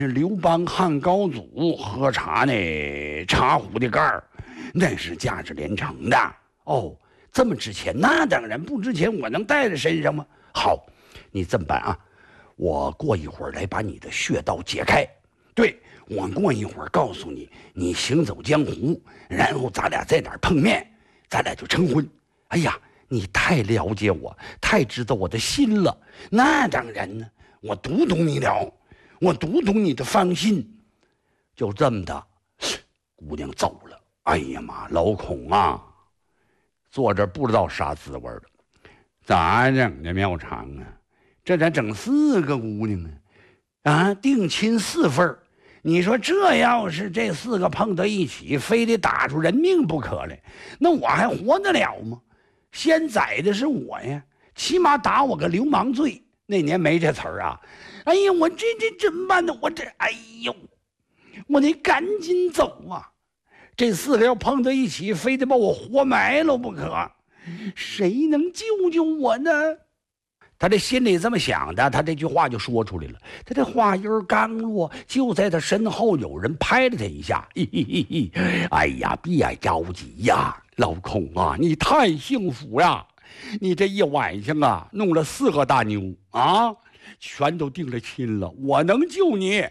刘邦汉高祖喝茶那茶壶的盖儿，那是价值连城的哦。这么值钱？那当然不值钱，我能带在身上吗？好，你这么办啊？我过一会儿来把你的穴道解开。对，我过一会儿告诉你，你行走江湖，然后咱俩在哪儿碰面，咱俩就成婚。哎呀，你太了解我，太知道我的心了。那当然呢，我读懂你了。我读懂你的芳心，就这么的，姑娘走了。哎呀妈，老孔啊，坐这不知道啥滋味了，咋整的妙长啊？这咱整4个姑娘啊，定亲4份。你说这要是这4个碰到一起，非得打出人命不可来，那我还活得了吗？先宰的是我呀，起码打我个流氓罪。那年没这词儿啊。哎呀，我这怎么办呢？哎呦，我得赶紧走啊！这4个要碰到一起，非得把我活埋了不可。谁能救救我呢？他这心里这么想的，他这句话就说出来了。他这话音刚落，就在他身后有人拍了他一下。哎呀，别着急呀，老孔啊，你太幸福呀！你这一晚上啊，弄了4个大妞啊！全都定了亲了，我能救你。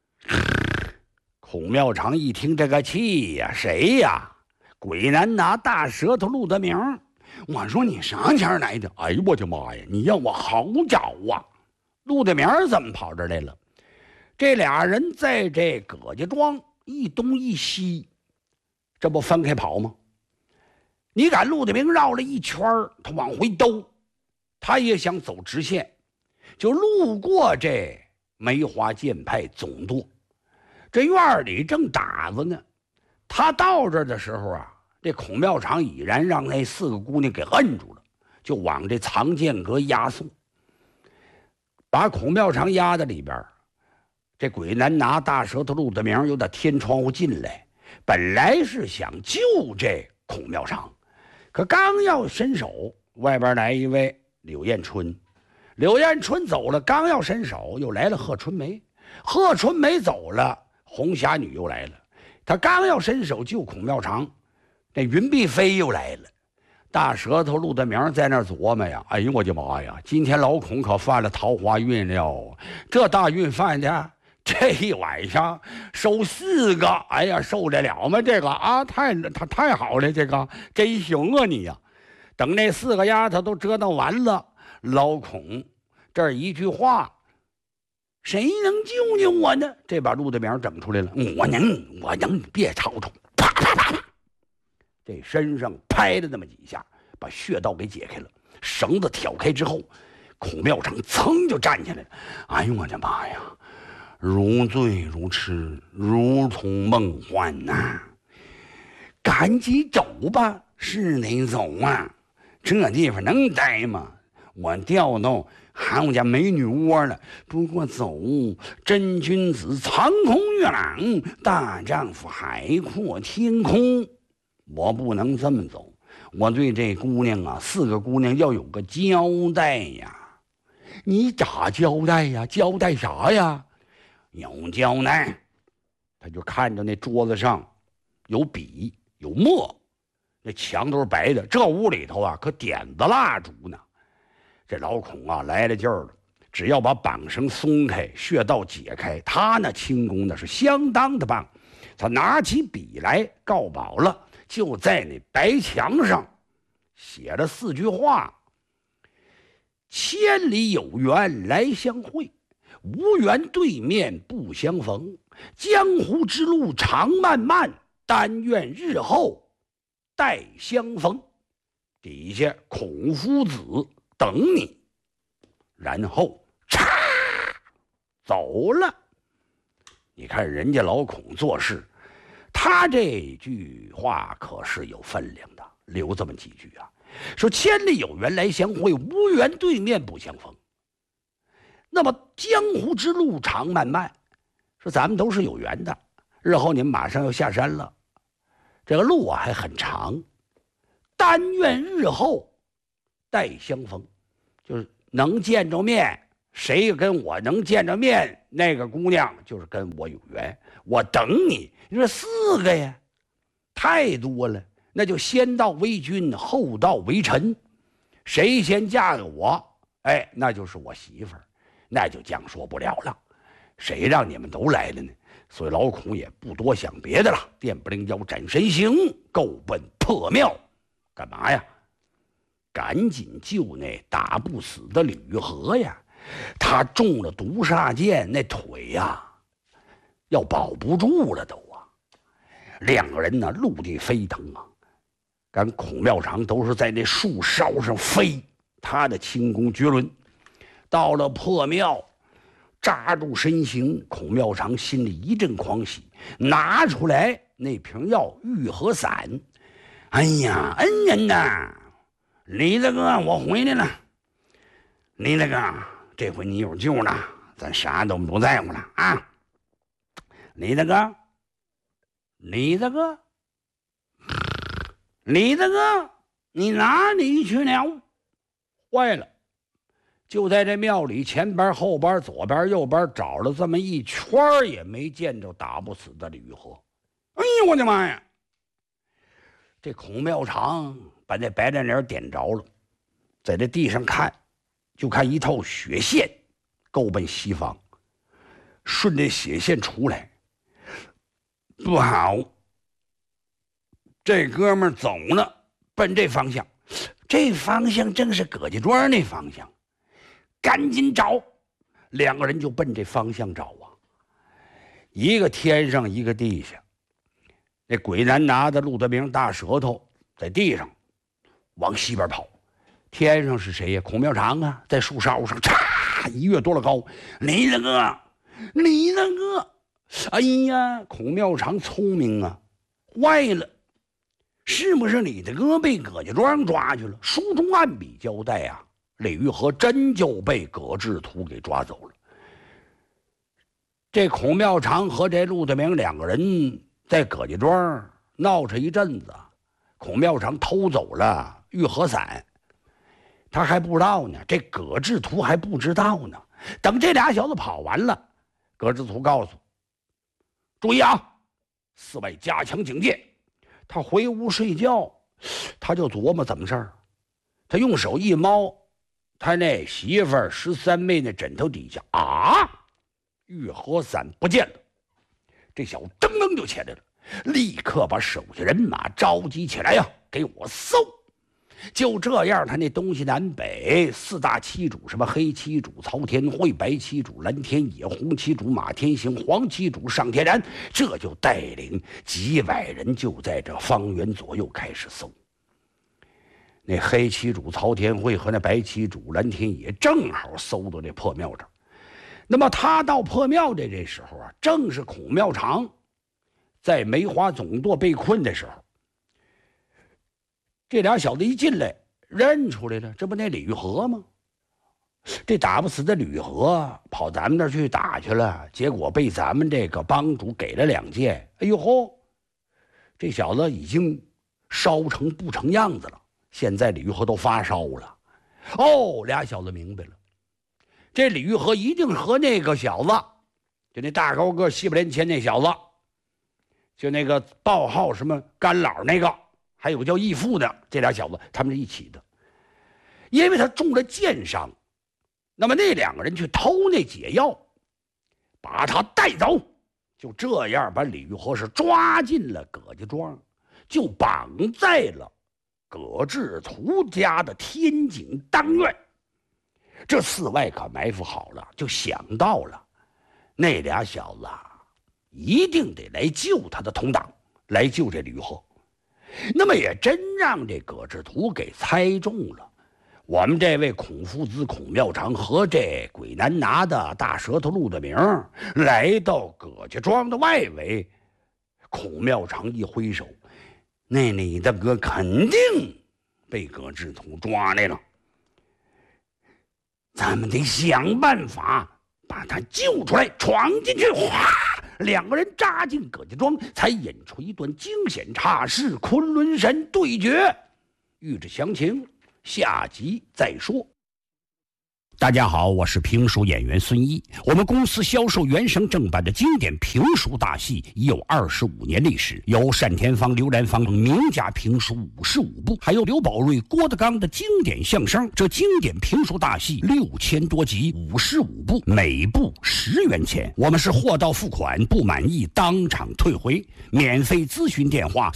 孔妙长一听这个气呀，谁呀？鬼男拿大舌头陆德明。我说你啥前来的？哎呦我的妈呀，你让我好找啊！陆德明怎么跑这来了？这俩人在这葛家庄一东一西，这不分开跑吗？你赶陆德明绕了一圈，他往回兜，他也想走直线。就路过这梅花剑派总舵，这院里正打着呢。他到这儿的时候啊，这孔妙长已然让那4个姑娘给摁住了，就往这藏剑阁押送。把孔妙长押在里边，这鬼男拿大舌头陆德明又得天窗户进来，本来是想救这孔妙长，可刚要伸手，外边来一位柳艳春。柳艳春走了，刚要伸手，又来了贺春梅。贺春梅走了，红霞女又来了。他刚要伸手救孔妙长，这云碧飞又来了。大舌头陆德明在那琢磨呀，哎呦我的妈呀，今天老孔可犯了桃花运了。这大运犯的，这一晚上收4个，哎呀，受得了吗？这个啊，太好了，这个真行啊你呀！等那4个丫头都折腾完了，老孔这一句话，谁能救救我呢？这把陆德明整出来了，我能，别吵吵！啪啪啪啪，这身上拍了那么几下，把穴道给解开了。绳子挑开之后，孔妙长噌就站起来了。哎呦我的妈呀，如醉如痴，如同梦幻呐！赶紧走吧，是得走啊！这地方能待吗？我调到喊我家美女窝了。不过走，真君子长空月朗，大丈夫海阔天空。我不能这么走，我对这姑娘啊，4个姑娘要有个交代呀。你咋交代呀？交代啥呀？有交代。他就看着那桌子上有笔有墨，那墙都是白的，这屋里头啊可点着蜡烛呢。这老孔啊来了劲儿了，只要把绑绳松开，穴道解开，他那轻功那是相当的棒。他拿起笔来告宝了，就在那白墙上写了4句话：千里有缘来相会，无缘对面不相逢。江湖之路长漫漫，但愿日后待相逢。底下孔夫子等你。然后嚓走了。你看人家老孔做事，他这句话可是有分量的，留这么几句啊，说千里有缘来相会，无缘对面不相逢。那么江湖之路长漫漫，说咱们都是有缘的，日后你们马上要下山了，这个路啊还很长，但愿日后待相逢，就是能见着面， 谁跟我能见着面，那个姑娘就是跟我有缘。我等你，你说4个呀，太多了。那就先到为君，后到为臣，谁先嫁给我，哎，那就是我媳妇儿，那就讲说不了了。谁让你们都来了呢？所以老孔也不多想别的了，电不灵腰斩神行，够奔破庙，干嘛呀？赶紧救那打不死的李玉和呀！他中了毒煞箭，那腿呀要保不住了都啊！2个人呢，陆地飞腾啊，赶孔庙长都是在那树梢上飞，他的轻功绝伦。到了破庙，扎住身形，孔庙长心里一阵狂喜，拿出来那瓶药愈合散。哎呀，恩人呐，李大哥，我回来了。李大哥，这回你有救了，咱啥都不在乎了啊！李大哥，李大哥，李大哥，你哪里去了？坏了！就在这庙里前边、后边、左边、右边找了这么一圈，也没见着打不死的李玉和。哎呀，我的妈呀！这孔庙长把那白亮帘点着了，在这地上看，就看一套血线，够奔西方，顺着血线出来。不好，这哥们走了，奔这方向，这方向正是葛家庄那方向，赶紧找。2个人就奔这方向找啊，一个天上，一个地下。那鬼男拿的陆德明大舌头在地上往西边跑，天上是谁呀？孔庙长啊，在树梢上嚓1跃多了高。李大哥，李大哥！哎呀，孔庙长聪明啊，坏了，是不是李大哥被葛家庄抓去了？书中暗笔交代啊，李玉和真就被葛志图给抓走了。这孔庙长和这陆德明2个人在葛家庄闹着一阵子，孔庙长偷走了玉和伞，他还不知道呢，这葛志图还不知道呢。等这俩小子跑完了，葛志图告诉注意啊，4位加强警戒。他回屋睡觉，他就琢磨怎么事儿。他用手一摸他那媳妇儿13妹那枕头底下啊，玉和伞不见了。这小子噔噔就起来了，立刻把手下人马召集起来呀，给我搜！就这样，他那东西南北4大旗主，什么黑旗主曹天惠、白旗主蓝天野、红旗主马天行、黄旗主上天然，这就带领几百人就在这方圆左右开始搜。那黑旗主曹天惠和那白旗主蓝天野正好搜到这破庙这儿。那么他到破庙这时候啊，正是孔庙长在梅花总舵被困的时候。这俩小子一进来认出来了，这不那李玉和吗？这打不死的李玉和跑咱们那儿去打去了，结果被咱们这个帮主给了2箭。哎呦吼，这小子已经烧成不成样子了，现在李玉和都发烧了。哦，俩小子明白了，这李玉和一定和那个小子，就那大高个西不连前那小子，就那个报号什么干老那个，还有叫义父的，这俩小子他们是一起的。因为他中了箭伤，那么那2个人去偷那解药，把他带走，就这样把李玉和是抓进了葛家庄，就绑在了葛志图家的天井当院。这4外可埋伏好了，就想到了那俩小子一定得来救他的同党，来救这李玉和。那么也真让这葛志图给猜中了。我们这位孔夫子孔庙长和这鬼男拿的大舌头陆德明来到葛家庄的外围，孔庙长一挥手，那李大哥肯定被葛志图抓来了，咱们得想办法把他救出来，闯进去。哗，2个人扎进葛家庄，才演出一段惊险插翅昆仑山对决。欲知详情，下集再说。 大家好，我是评书演员孙一。我们公司销售原声正版的经典评书大戏已有25年历史，有单田芳、刘兰芳等名家评书55部，还有刘宝瑞、郭德纲的经典相声。这经典评书大戏6000多集，55部，每部10元钱。我们是货到付款，不满意当场退回。免费咨询电话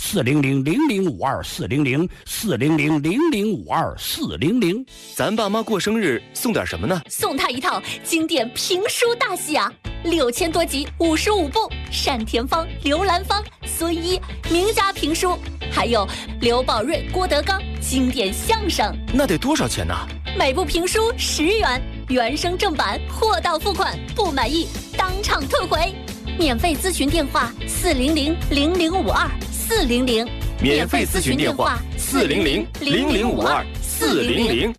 400-0052-400，400-0052-400。 咱爸妈过生日送点什么呢？ 送他一套经典评书大戏啊，6000多集，55部，单田芳、刘兰芳、孙一名家评书，还有刘宝瑞、郭德纲经典相声。 那得多少钱呢？ 每部评书10元，原声正版，货到付款，不满意当场退回。免费咨询电话400-0052-400， 免费咨询电话400-0052-400。